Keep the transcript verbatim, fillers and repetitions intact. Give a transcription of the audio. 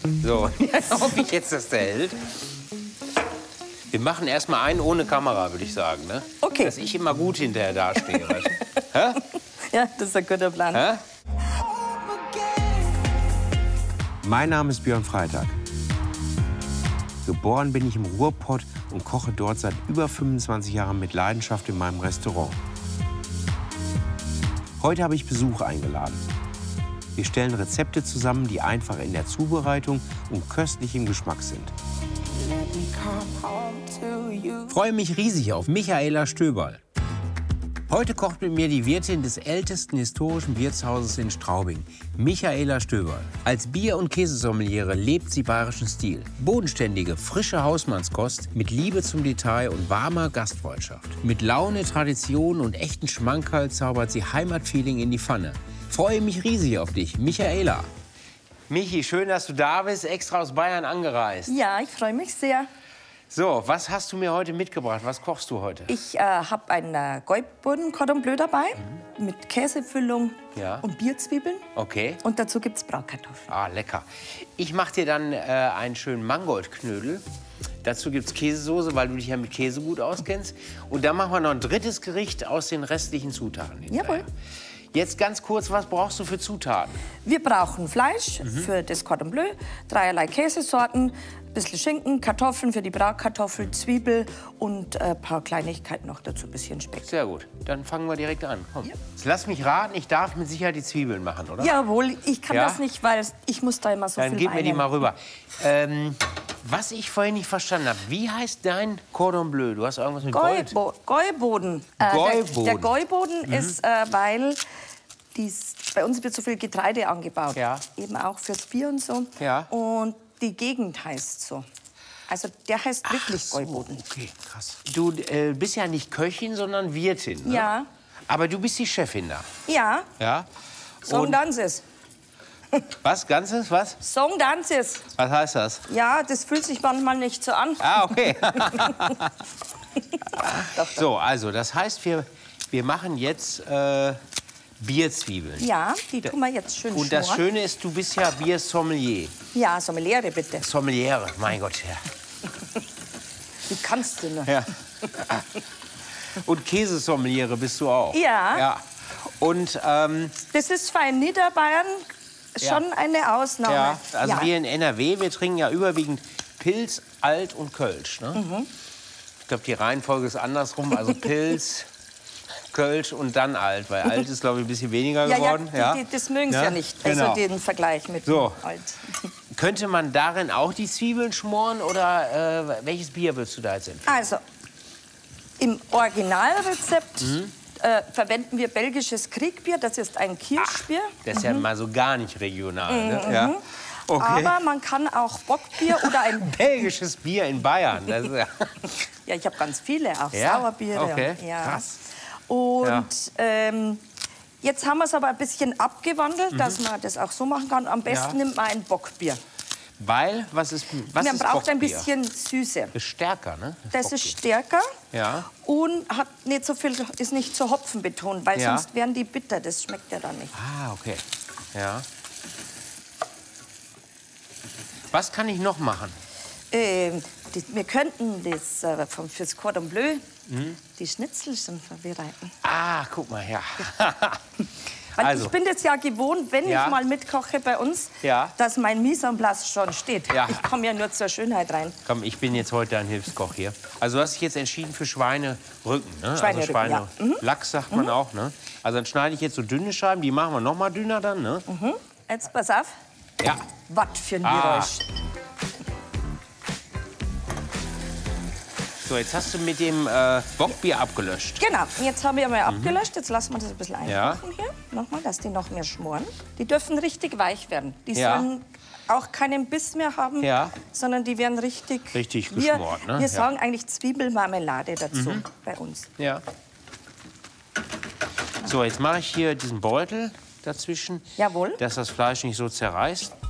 So, hoffe ich jetzt, dass der hält. Wir machen erst mal einen ohne Kamera, würde ich sagen. Ne? Okay. Dass ich immer gut hinterher dastehe. Weißt du? Hä? Ja, das ist ein guter Plan. Hä? Mein Name ist Björn Freitag. Geboren bin ich im Ruhrpott und koche dort seit über fünfundzwanzig Jahren mit Leidenschaft in meinem Restaurant. Heute habe ich Besuch eingeladen. Wir stellen Rezepte zusammen, die einfach in der Zubereitung und köstlich im Geschmack sind. Ich freue mich riesig auf Michaela Stöberl. Heute kocht mit mir die Wirtin des ältesten historischen Wirtshauses in Straubing, Michaela Stöberl. Als Bier- und Käsesommeliere lebt sie bayerischen Stil. Bodenständige, frische Hausmannskost mit Liebe zum Detail und warmer Gastfreundschaft. Mit Laune, Tradition und echten Schmankerl zaubert sie Heimatfeeling in die Pfanne. Freue mich riesig auf dich, Michaela. Michi, schön, dass du da bist, extra aus Bayern angereist. Ja, ich freue mich sehr. So, was hast du mir heute mitgebracht? Was kochst du heute? Ich äh, habe ein äh, Gäuboden Cordon Bleu dabei, mhm. mit Käsefüllung ja. und Bierzwiebeln. Okay. Und dazu gibt es Bratkartoffeln. Ah, lecker. Ich mache dir dann äh, einen schönen Mangoldknödel. Dazu gibt es Käsesoße, weil du dich ja mit Käse gut auskennst. Und dann machen wir noch ein drittes Gericht aus den restlichen Zutaten hinterher. Jawohl. Jetzt ganz kurz, was brauchst du für Zutaten? Wir brauchen Fleisch mhm. für das Cordon Bleu, dreierlei Käsesorten, ein bisschen Schinken, Kartoffeln für die Bratkartoffel, Zwiebel und ein paar Kleinigkeiten noch dazu, ein bisschen Speck. Sehr gut, dann fangen wir direkt an. Komm. Ja. Jetzt lass mich raten, ich darf mit Sicherheit die Zwiebeln machen, oder? Jawohl, ich kann ja? das nicht, weil ich muss da immer so dann viel gib mir die weinen. mal rüber. Ähm, was ich vorhin nicht verstanden habe, wie heißt dein Cordon Bleu? Du hast irgendwas mit Gold? Gäubo Gäuboden. Äh, Gäuboden. Der, der Gäuboden mhm. ist, äh, weil dies, bei uns wird so viel Getreide angebaut. Ja. Eben auch fürs Bier und so. Ja. Und die Gegend heißt so. Also der heißt wirklich so, Gäuboden. Okay, krass. Du äh, bist ja nicht Köchin, sondern Wirtin, ne? Ja. Aber du bist die Chefin da. Ja. Ja. Song Und Dances. was? Ganzes? Was? Song Dances. Was heißt das? Ja, das fühlt sich manchmal nicht so an. Ah, okay. Doch, doch. So, also, das heißt, wir, wir machen jetzt äh, Bierzwiebeln. Ja, die tun wir jetzt schön Und das schmoren. Schöne ist, du bist ja Biersommelier. Ja, Sommeliere bitte. Sommeliere, mein Gott, ja. Wie kannst du nur? ja. Und Käsesommeliere bist du auch. Ja. Ja. Und, ähm, Das ist für in Niederbayern schon Ja. eine Ausnahme. ja, also ja. wir in N R W, wir trinken ja überwiegend Pils, Alt und Kölsch. Ne? Mhm. Ich glaube, die Reihenfolge ist andersrum. Also Pils, Kölsch und dann Alt. Weil Alt ist, glaube ich, ein bisschen weniger Ja, geworden. ja, die, die, das mögen sie ja, Ja, nicht, genau. also den Vergleich mit So. dem Alt. Könnte man darin auch die Zwiebeln schmoren oder äh, welches Bier würdest du da jetzt empfehlen? Also, im Originalrezept Mhm. äh, verwenden wir belgisches Kriegbier, das ist ein Kirschbier. Das ist ja mal so gar nicht regional. Ne? Ja. Okay. Aber man kann auch Bockbier oder ein... Belgisches Bier in Bayern. Das ist ja Ja, ich habe ganz viele, auch Ja? Sauerbiere. Okay, Ja. krass. Und Ja. ähm, jetzt haben wir es aber ein bisschen abgewandelt, dass man das auch so machen kann. Am besten Ja. nimmt man ein Bockbier. Weil, was ist, was man ist braucht ein Bockbier? bisschen Süße. Das ist stärker, ne? Das ist Bockbier. stärker Ja. und hat nicht so viel, ist nicht so hopfenbetont, weil Ja. sonst wären die bitter. Das schmeckt ja dann nicht. Ah, okay. Ja. Was kann ich noch machen? Ähm, die, wir könnten das äh, vom, fürs Cordon Bleu Mhm. die Schnitzel schon vorbereiten. Ah, guck mal, ja. Weil Also. ich bin das ja gewohnt, wenn Ja. ich mal mitkoche bei uns, Ja. dass mein Mise en place schon steht. Ja. Ich komme ja nur zur Schönheit rein. Komm, ich bin jetzt heute dein Hilfskoch hier. Also du hast dich jetzt entschieden für Schweinerücken, ne? Schweinerücken, also ja. Mhm. Lachs sagt man auch, ne? Also dann schneide ich jetzt so dünne Scheiben, die machen wir noch mal dünner dann, ne? Mhm. Jetzt pass auf. Ja. Was für ein Ah. Geräusch. So, jetzt hast du mit dem äh, Bockbier abgelöscht. Genau, jetzt haben wir mal abgelöscht. Jetzt lassen wir das ein bisschen Ja. einkochen hier. Nochmal, dass die noch mehr schmoren. Die dürfen richtig weich werden. Die Ja. sollen auch keinen Biss mehr haben, Ja. sondern die werden richtig... Richtig wir, geschmort, ne? Wir Ja. sagen eigentlich Zwiebelmarmelade dazu Mhm. bei uns. Ja. So, jetzt mache ich hier diesen Beutel dazwischen, Jawohl. dass das Fleisch nicht so zerreißt.